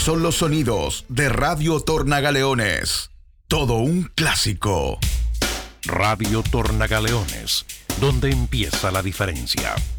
son los sonidos de Radio Tornagaleones. Todo un clásico. Radio Tornagaleones, donde empieza la diferencia.